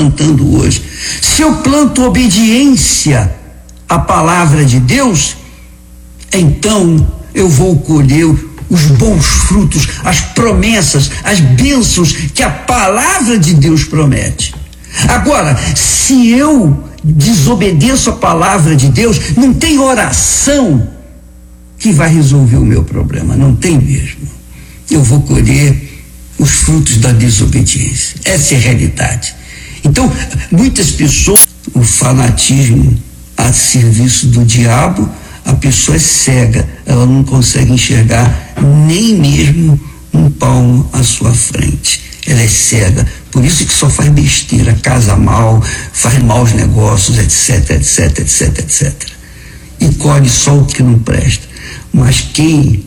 plantando hoje. Se eu planto obediência à palavra de Deus, então eu vou colher os bons frutos, as promessas, as bênçãos que a palavra de Deus promete. Agora, se eu desobedeço a palavra de Deus, não tem oração que vai resolver o meu problema, não tem mesmo. Eu vou colher os frutos da desobediência. Essa é a realidade. Então, muitas pessoas, o fanatismo a serviço do diabo, a pessoa é cega, ela não consegue enxergar nem mesmo um palmo à sua frente. Ela é cega, por isso que só faz besteira, casa mal, faz maus negócios, etc, etc, etc, etc. E colhe só o que não presta. Mas quem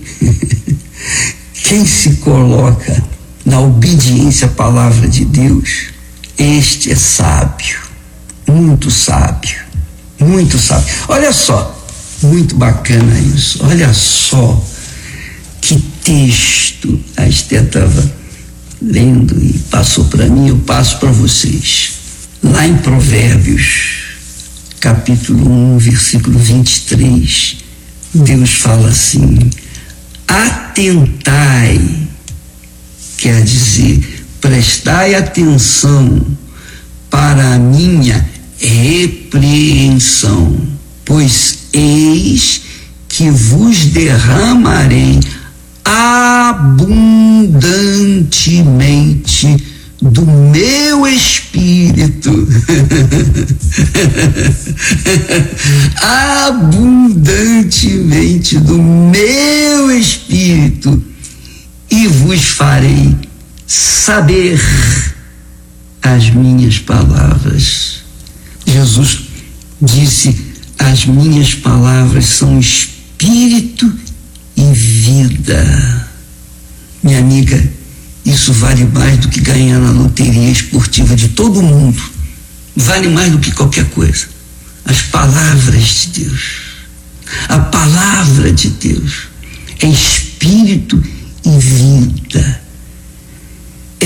se coloca na obediência à palavra de Deus, este é sábio, muito sábio, muito sábio. Olha só, muito bacana isso, olha só que texto a Esther estava lendo e passou para mim, eu passo para vocês. Lá em Provérbios, capítulo 1, versículo 23, Deus fala assim: atentai, quer dizer, prestai atenção para a minha repreensão, pois eis que vos derramarei abundantemente do meu espírito. Abundantemente do meu espírito, e vos farei saber as minhas palavras. Jesus disse: as minhas palavras são espírito e vida. Minha amiga, isso vale mais do que ganhar na loteria esportiva de todo mundo. Vale mais do que qualquer coisa. As palavras de Deus. A palavra de Deus é espírito e vida. É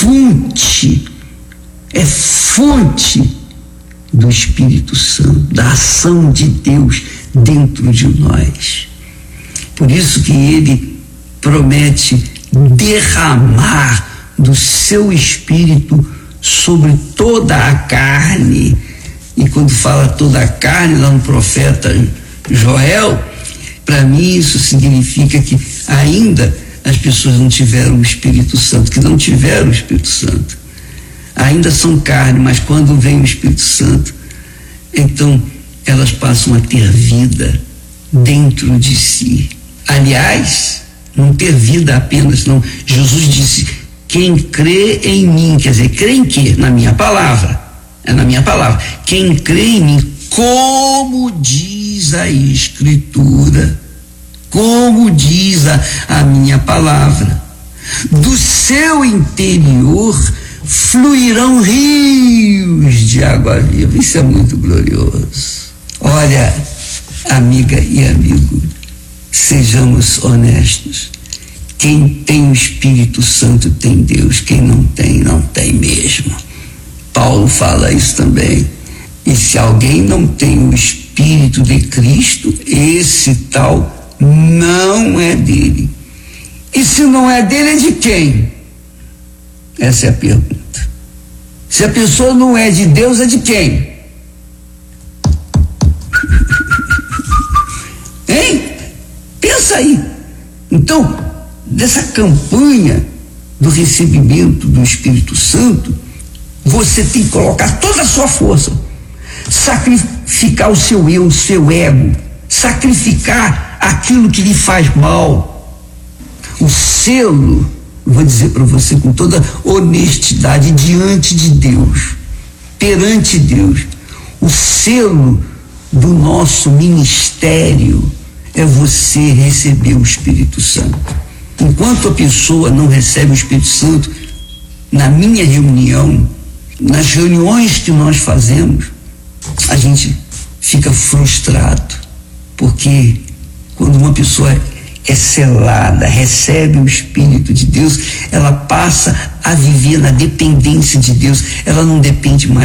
fonte do Espírito Santo, da ação de Deus dentro de nós. Por isso que ele promete derramar do seu espírito sobre toda a carne. E quando fala toda a carne, lá no profeta Joel, para mim isso significa que ainda as pessoas não tiveram o Espírito Santo, que não tiveram o Espírito Santo. Ainda são carne, mas quando vem o Espírito Santo, então elas passam a ter vida dentro de si. Aliás, não ter vida apenas, não. Jesus disse: quem crê em mim, quer dizer, crê em quê? Na minha palavra. É na minha palavra. Quem crê em mim, como diz a Escritura, como diz a minha palavra, do seu interior fluirão rios de água viva. Isso é muito glorioso. Olha, amiga e amigo, sejamos honestos. Quem tem o Espírito Santo tem Deus, quem não tem, não tem mesmo. Paulo fala isso também. E se alguém não tem o Espírito de Cristo, esse tal não é dele. E se não é dele, é de quem? Essa é a pergunta. Se a pessoa não é de Deus, é de quem? Hein? Pensa aí. Então, dessa campanha do recebimento do Espírito Santo, você tem que colocar toda a sua força, sacrificar o seu eu, o seu ego, sacrificar aquilo que lhe faz mal. O selo, vou dizer para você com toda honestidade, diante de Deus, perante Deus, o selo do nosso ministério é você receber o Espírito Santo. Enquanto a pessoa não recebe o Espírito Santo, na minha reunião, nas reuniões que nós fazemos, a gente fica frustrado, porque quando uma pessoa é selada, recebe o Espírito de Deus, ela passa a viver na dependência de Deus, ela não depende mais